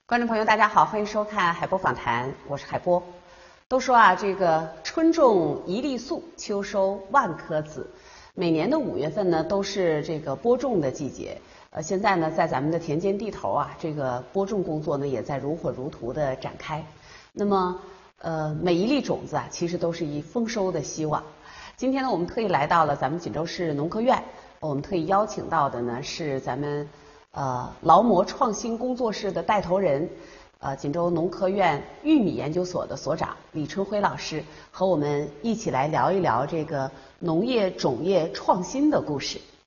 观众朋友，大家好，欢迎收看海波访谈，我是海波。都说啊，这个春种一粒粟，秋收万颗子。每年的5月份呢，都是这个播种的季节。现在呢，在咱们的田间地头啊，这个播种工作呢，也在如火如荼的展开。那么，每一粒种子啊，其实都是一丰收的希望。今天呢，我们特意来到了咱们锦州市农科院，我们特意邀请到的呢是咱们劳模创新工作室的带头人，锦州农科院玉米研究所的所长李春辉老师，和我们一起来聊一聊这个农业种业创新的故事。